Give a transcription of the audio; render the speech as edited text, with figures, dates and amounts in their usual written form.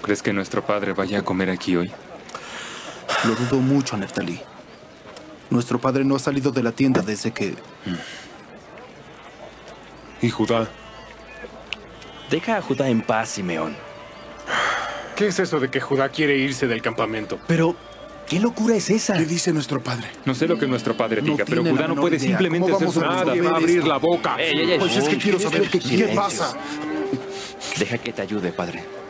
¿Crees que nuestro padre vaya a comer aquí hoy? Lo dudo mucho, Neftalí. Nuestro padre no ha salido de la tienda desde que... ¿Y Judá? Deja a Judá en paz, Simeón. ¿Qué es eso de que Judá quiere irse del campamento? Pero, ¿qué locura es esa? ¿Qué dice nuestro padre? No sé lo que nuestro padre No diga, pero tiene la Judá no menor puede idea. simplemente ¿Cómo hacer vamos su a Nada, resolver va a abrir esto? la boca. Ey, Pues es que quiero saber qué Silencio. pasa. Deja que te ayude, padre.